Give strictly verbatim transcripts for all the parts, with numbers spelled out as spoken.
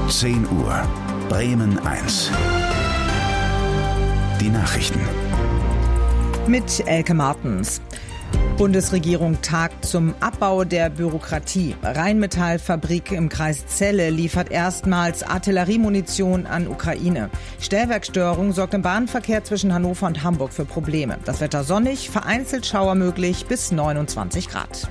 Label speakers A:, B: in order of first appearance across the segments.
A: zehn Uhr, Bremen eins. Die Nachrichten.
B: Mit Elke Martens. Bundesregierung tagt zum Abbau der Bürokratie. Rheinmetall-Fabrik im Kreis Celle liefert erstmals Artilleriemunition an Ukraine. Stellwerkstörung sorgt im Bahnverkehr zwischen Hannover und Hamburg für Probleme. Das Wetter sonnig, vereinzelt Schauer möglich bis neunundzwanzig Grad.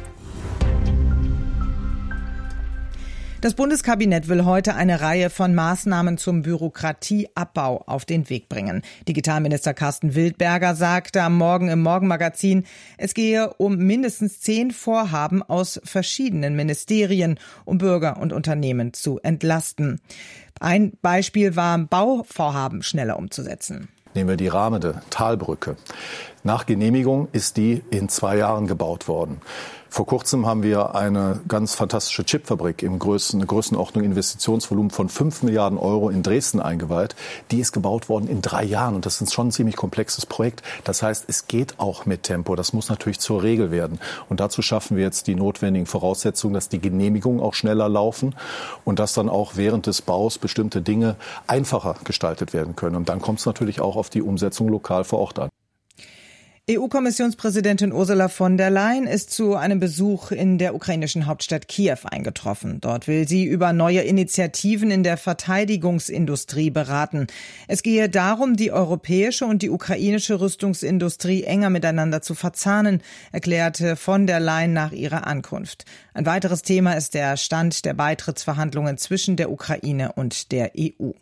B: Das Bundeskabinett will heute eine Reihe von Maßnahmen zum Bürokratieabbau auf den Weg bringen. Digitalminister Carsten Wildberger sagte am Morgen im Morgenmagazin, es gehe um mindestens zehn Vorhaben aus verschiedenen Ministerien, um Bürger und Unternehmen zu entlasten. Ein Beispiel war, Bauvorhaben schneller umzusetzen.
C: Nehmen wir die Rahmede Talbrücke. Nach Genehmigung ist die in zwei Jahren gebaut worden. Vor kurzem haben wir eine ganz fantastische Chipfabrik im Größen, Größenordnung Investitionsvolumen von fünf Milliarden Euro in Dresden eingeweiht. Die ist gebaut worden in drei Jahren und das ist schon ein ziemlich komplexes Projekt. Das heißt, es geht auch mit Tempo. Das muss natürlich zur Regel werden. Und dazu schaffen wir jetzt die notwendigen Voraussetzungen, dass die Genehmigungen auch schneller laufen und dass dann auch während des Baus bestimmte Dinge einfacher gestaltet werden können. Und dann kommt es natürlich auch auf die Umsetzung lokal vor Ort an.
B: E U-Kommissionspräsidentin Ursula von der Leyen ist zu einem Besuch in der ukrainischen Hauptstadt Kiew eingetroffen. Dort will sie über neue Initiativen in der Verteidigungsindustrie beraten. Es gehe darum, die europäische und die ukrainische Rüstungsindustrie enger miteinander zu verzahnen, erklärte von der Leyen nach ihrer Ankunft. Ein weiteres Thema ist der Stand der Beitrittsverhandlungen zwischen der Ukraine und der E U.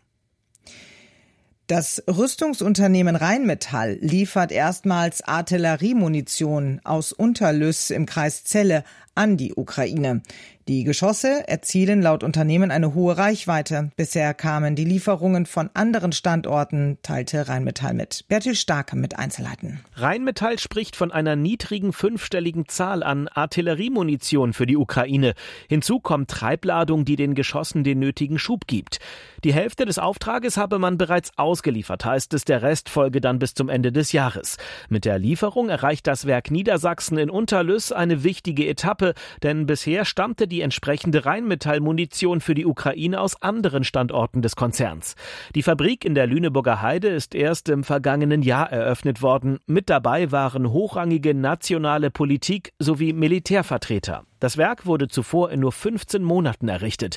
B: Das Rüstungsunternehmen Rheinmetall liefert erstmals Artilleriemunition aus Unterlüss im Kreis Celle an die Ukraine. Die Geschosse erzielen laut Unternehmen eine hohe Reichweite. Bisher kamen die Lieferungen von anderen Standorten, teilte Rheinmetall mit. Bertil Starke mit Einzelheiten.
D: Rheinmetall spricht von einer niedrigen fünfstelligen Zahl an Artilleriemunition für die Ukraine. Hinzu kommt Treibladung, die den Geschossen den nötigen Schub gibt. Die Hälfte des Auftrages habe man bereits ausgeliefert, heißt es, der Rest folge dann bis zum Ende des Jahres. Mit der Lieferung erreicht das Werk Niedersachsen in Unterlüss eine wichtige Etappe, denn bisher stammte die entsprechende Rheinmetall-Munition für die Ukraine aus anderen Standorten des Konzerns. Die Fabrik in der Lüneburger Heide ist erst im vergangenen Jahr eröffnet worden. Mit dabei waren hochrangige nationale Politik sowie Militärvertreter. Das Werk wurde zuvor in nur fünfzehn Monaten errichtet.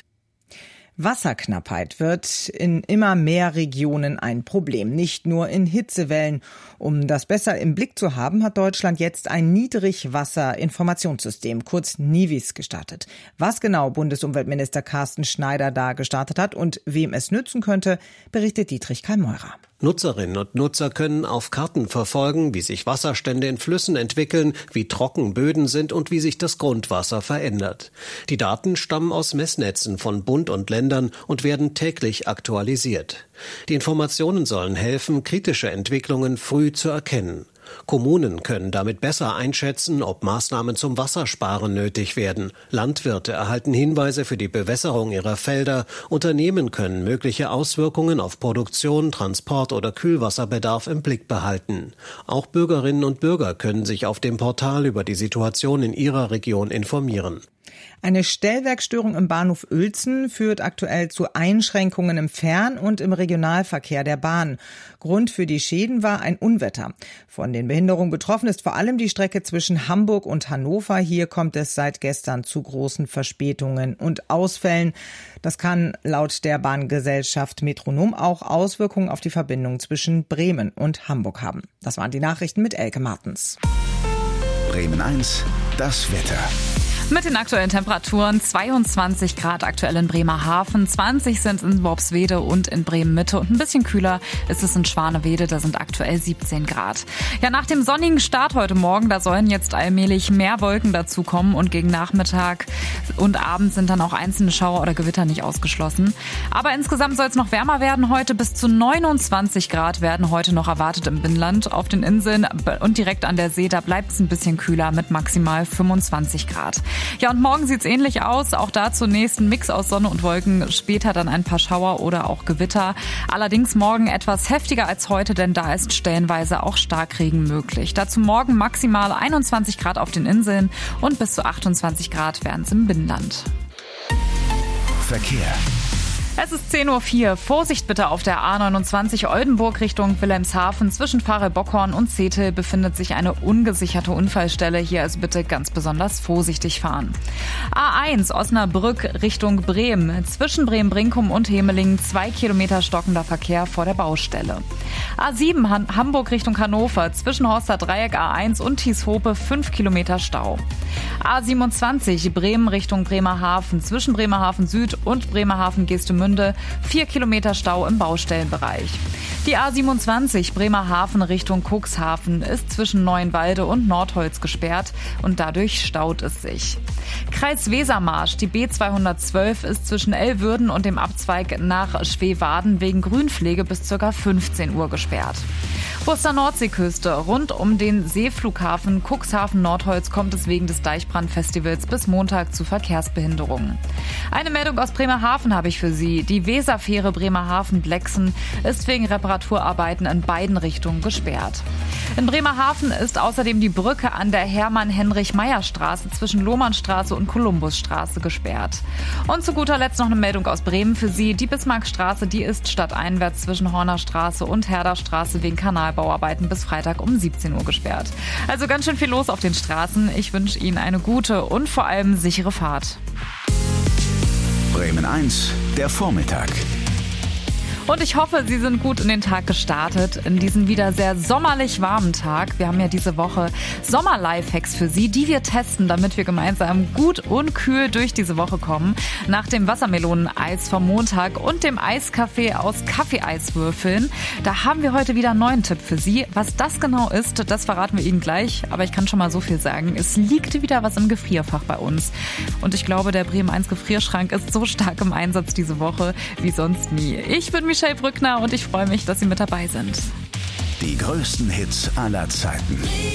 B: Wasserknappheit wird in immer mehr Regionen ein Problem, nicht nur in Hitzewellen. Um das besser im Blick zu haben, hat Deutschland jetzt ein Niedrigwasserinformationssystem, kurz NIWIS, gestartet. Was genau Bundesumweltminister Carsten Schneider da gestartet hat und wem es nützen könnte, berichtet Dietrich Kalmeurer.
E: Nutzerinnen und Nutzer können auf Karten verfolgen, wie sich Wasserstände in Flüssen entwickeln, wie trocken Böden sind und wie sich das Grundwasser verändert. Die Daten stammen aus Messnetzen von Bund und Ländern und werden täglich aktualisiert. Die Informationen sollen helfen, kritische Entwicklungen früh zu erkennen. Kommunen können damit besser einschätzen, ob Maßnahmen zum Wassersparen nötig werden. Landwirte erhalten Hinweise für die Bewässerung ihrer Felder. Unternehmen können mögliche Auswirkungen auf Produktion, Transport oder Kühlwasserbedarf im Blick behalten. Auch Bürgerinnen und Bürger können sich auf dem Portal über die Situation in ihrer Region informieren.
B: Eine Stellwerkstörung im Bahnhof Uelzen führt aktuell zu Einschränkungen im Fern- und im Regionalverkehr der Bahn. Grund für die Schäden war ein Unwetter. Von den Behinderungen betroffen ist vor allem die Strecke zwischen Hamburg und Hannover. Hier kommt es seit gestern zu großen Verspätungen und Ausfällen. Das kann laut der Bahngesellschaft Metronom auch Auswirkungen auf die Verbindung zwischen Bremen und Hamburg haben. Das waren die Nachrichten mit Elke Martens.
A: Bremen eins, das Wetter.
F: Mit den aktuellen Temperaturen zweiundzwanzig Grad aktuell in Bremerhaven, zwanzig sind in Worpswede und in Bremen-Mitte und ein bisschen kühler ist es in Schwanewede, da sind aktuell siebzehn Grad. Ja, nach dem sonnigen Start heute Morgen, da sollen jetzt allmählich mehr Wolken dazukommen und gegen Nachmittag und Abend sind dann auch einzelne Schauer oder Gewitter nicht ausgeschlossen. Aber insgesamt soll es noch wärmer werden heute, bis zu neunundzwanzig Grad werden heute noch erwartet im Binnenland. Auf den Inseln und direkt an der See, da bleibt es ein bisschen kühler mit maximal fünfundzwanzig Grad. Ja, und morgen sieht's ähnlich aus. Auch da zunächst ein Mix aus Sonne und Wolken, später dann ein paar Schauer oder auch Gewitter. Allerdings morgen etwas heftiger als heute, denn da ist stellenweise auch Starkregen möglich. Dazu morgen maximal einundzwanzig Grad auf den Inseln und bis zu achtundzwanzig Grad werden es im Binnenland.
A: Verkehr.
F: Es ist zehn Uhr vier. Vorsicht bitte auf der A neunundzwanzig Oldenburg Richtung Wilhelmshaven. Zwischen Pfarre-Bockhorn und Zetel befindet sich eine ungesicherte Unfallstelle. Hier also bitte ganz besonders vorsichtig fahren. A eins Osnabrück Richtung Bremen. Zwischen Bremen-Brinkum und Hemelingen zwei Kilometer stockender Verkehr vor der Baustelle. A sieben Han- Hamburg Richtung Hannover. Zwischen Horster Dreieck A eins und Thieshope fünf Kilometer Stau. A siebenundzwanzig Bremen Richtung Bremerhaven. Zwischen Bremerhaven Süd und Bremerhaven Geestemünde vier Kilometer Stau im Baustellenbereich. Die A siebenundzwanzig Bremerhaven Richtung Cuxhaven ist zwischen Neuenwalde und Nordholz gesperrt und dadurch staut es sich. Kreis Wesermarsch, die B zweihundertzwölf ist zwischen Elwürden und dem Abzweig nach Schweewaden wegen Grünpflege bis ca. fünfzehn Uhr gesperrt. Worcester Nordseeküste. Rund um den Seeflughafen Cuxhaven-Nordholz kommt es wegen des Deichbrandfestivals bis Montag zu Verkehrsbehinderungen. Eine Meldung aus Bremerhaven habe ich für Sie. Die Weserfähre Bremerhaven-Blexen ist wegen Reparaturarbeiten in beiden Richtungen gesperrt. In Bremerhaven ist außerdem die Brücke an der Hermann-Heinrich-Meyer-Straße zwischen Lohmannstraße und Kolumbusstraße gesperrt. Und zu guter Letzt noch eine Meldung aus Bremen für Sie. Die Bismarckstraße, die ist stadteinwärts zwischen Hornerstraße und Herderstraße wegen Kanalbauarbeiten bis Freitag um siebzehn Uhr gesperrt. Also ganz schön viel los auf den Straßen. Ich wünsche Ihnen eine gute und vor allem sichere Fahrt.
A: Bremen eins, der Vormittag.
F: Und ich hoffe, Sie sind gut in den Tag gestartet, in diesen wieder sehr sommerlich warmen Tag. Wir haben ja diese Woche Sommer-Lifehacks für Sie, die wir testen, damit wir gemeinsam gut und kühl durch diese Woche kommen. Nach dem Wassermeloneneis vom Montag und dem Eiskaffee aus Kaffeeeiswürfeln, da haben wir heute wieder einen neuen Tipp für Sie. Was das genau ist, das verraten wir Ihnen gleich. Aber ich kann schon mal so viel sagen, es liegt wieder was im Gefrierfach bei uns. Und ich glaube, der Bremen eins Gefrierschrank ist so stark im Einsatz diese Woche wie sonst nie. Ich bin Michelle Brückner und ich freue mich, dass Sie mit dabei sind.
A: Die größten Hits aller Zeiten.